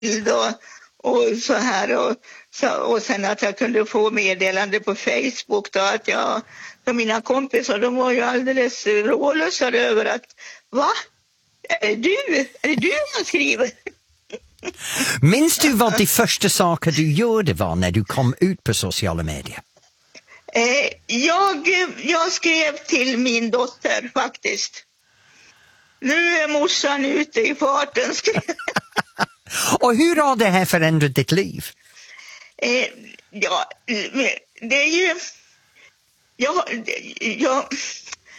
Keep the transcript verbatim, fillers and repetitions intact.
bild och, och så här och, så, och sen att jag kunde få meddelande på Facebook då att jag, för mina kompisar, de var ju alldeles rålösa över att, va? Är det du? Är det du som skriver? Minns du vad de första saker du gjorde var när du kom ut på sociala medier? Eh, jag, jag skrev till min dotter faktiskt. Nu är morsan ute i farten. Och hur har det här förändrat ditt liv? Eh, ja, det är ju... Jag, jag,